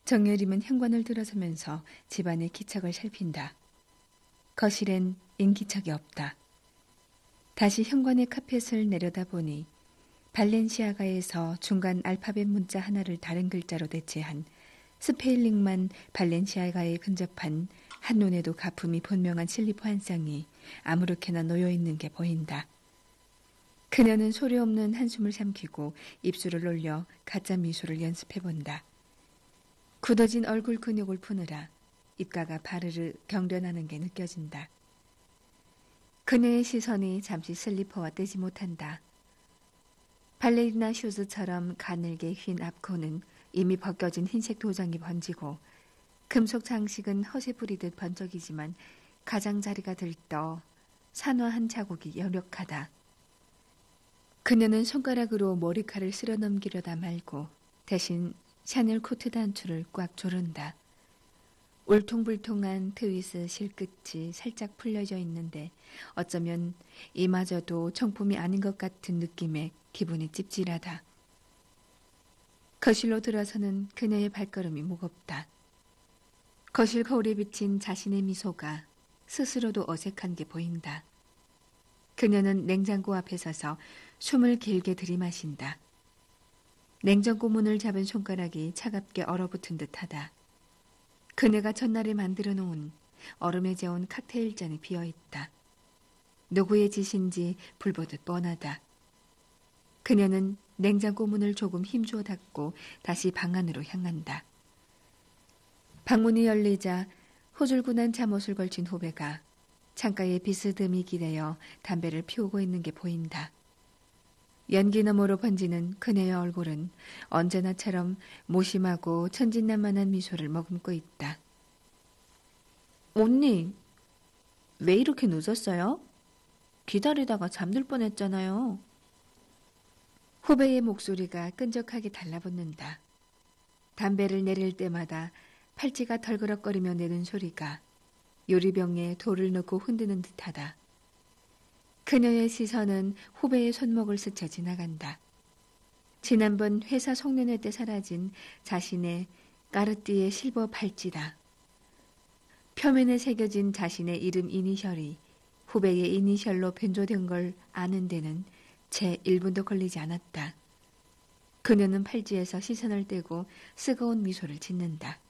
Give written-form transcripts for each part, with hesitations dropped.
정예림은 현관을 들어서면서 집안의 기척을 살핀다. 거실엔 인기척이 없다. 다시 현관의 카펫을 내려다보니 발렌시아가에서 중간 알파벳 문자 하나를 다른 글자로 대체한 스페일링만 발렌시아가에 근접한 한눈에도 가품이 분명한 슬리퍼 한 쌍이 아무렇게나 놓여있는 게 보인다. 그녀는 소리 없는 한숨을 삼키고 입술을 올려 가짜 미소를 연습해본다. 굳어진 얼굴 근육을 푸느라 입가가 바르르 경련하는 게 느껴진다. 그녀의 시선이 잠시 슬리퍼와 떼지 못한다. 발레리나 슈즈처럼 가늘게 휜 앞코는 이미 벗겨진 흰색 도장이 번지고 금속 장식은 허세 부리듯 번쩍이지만 가장자리가 들떠 산화한 자국이 역력하다. 그녀는 손가락으로 머리카락을 쓸어 넘기려다 말고 대신 샤넬 코트 단추를 꽉 조른다. 울퉁불퉁한 트위스 실끝이 살짝 풀려져 있는데 어쩌면 이마저도 정품이 아닌 것 같은 느낌에 기분이 찝찝하다. 거실로 들어서는 그녀의 발걸음이 무겁다. 거실 거울에 비친 자신의 미소가 스스로도 어색한 게 보인다. 그녀는 냉장고 앞에 서서 숨을 길게 들이마신다. 냉장고 문을 잡은 손가락이 차갑게 얼어붙은 듯하다. 그녀가 전날에 만들어 놓은 얼음에 재운 칵테일 잔이 비어있다. 누구의 짓인지 불보듯 뻔하다. 그녀는 냉장고 문을 조금 힘주어 닫고 다시 방 안으로 향한다. 방문이 열리자 호줄근한 잠옷을 걸친 후배가 창가에 비스듬히 기대어 담배를 피우고 있는 게 보인다. 연기 너머로 번지는 그녀의 얼굴은 언제나처럼 모심하고 천진난만한 미소를 머금고 있다. 언니, 왜 이렇게 늦었어요? 기다리다가 잠들 뻔했잖아요. 후배의 목소리가 끈적하게 달라붙는다. 담배를 내릴 때마다 팔찌가 덜그럭거리며 내는 소리가 요리병에 돌을 넣고 흔드는 듯하다. 그녀의 시선은 후배의 손목을 스쳐 지나간다. 지난번 회사 송년회 때 사라진 자신의 까르띠에 실버 팔찌다. 표면에 새겨진 자신의 이름 이니셜이 후배의 이니셜로 변조된 걸 아는 데는 채 1분도 걸리지 않았다. 그녀는 팔찌에서 시선을 떼고 쓰거운 미소를 짓는다.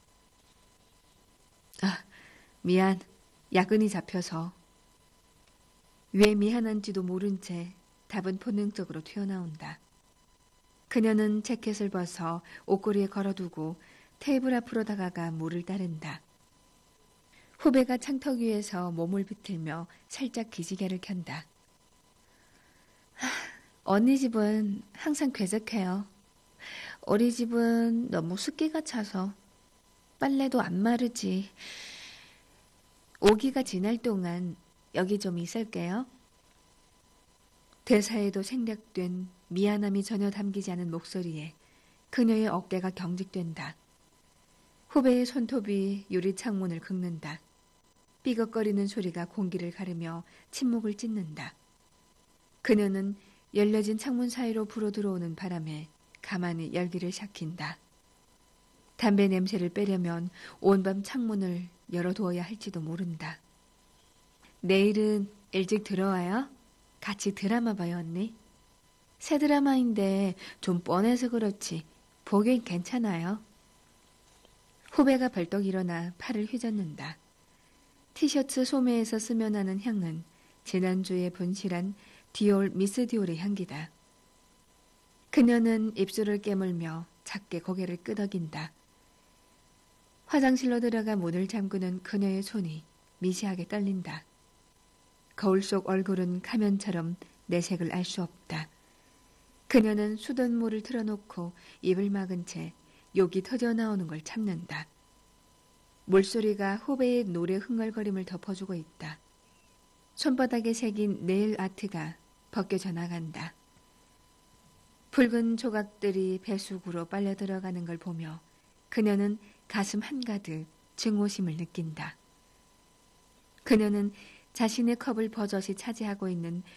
미안. 야근이 잡혀서. 왜 미안한지도 모른 채 답은 본능적으로 튀어나온다. 그녀는 재킷을 벗어 옷걸이에 걸어두고 테이블 앞으로 다가가 물을 따른다. 후배가 창턱 위에서 몸을 비틀며 살짝 기지개를 켠다. 언니 집은 항상 쾌적해요. 우리 집은 너무 습기가 차서 빨래도 안 마르지. 오기가 지날 동안 여기 좀 있을게요. 대사에도 생략된 미안함이 전혀 담기지 않은 목소리에 그녀의 어깨가 경직된다. 후배의 손톱이 유리 창문을 긁는다. 삐걱거리는 소리가 공기를 가르며 침묵을 찢는다. 그녀는 열려진 창문 사이로 불어들어오는 바람에 가만히 열기를 삭힌다. 담배 냄새를 빼려면 온밤 창문을 열어두어야 할지도 모른다. 내일은 일찍 들어와요? 같이 드라마 봐요, 언니. 새 드라마인데 좀 뻔해서 그렇지 보긴 괜찮아요. 후배가 벌떡 일어나 팔을 휘젓는다. 티셔츠 소매에서 스며나는 향은 지난주에 분실한 디올 미스 디올의 향기다. 그녀는 입술을 깨물며 작게 고개를 끄덕인다. 화장실로 들어가 문을 잠그는 그녀의 손이 미시하게 떨린다. 거울 속 얼굴은 가면처럼 내색을 알 수 없다. 그녀는 수돗물을 틀어놓고 입을 막은 채 욕이 터져나오는 걸 참는다. 물소리가 후배의 노래 흥얼거림을 덮어주고 있다. 손바닥에 새긴 네일 아트가 벗겨져 나간다. 붉은 조각들이 배수구로 빨려 들어가는 걸 보며 그녀는 가슴 한가득 증오심을 느낀다. 그녀는 자신의 컵을 버젓이 차지하고 있는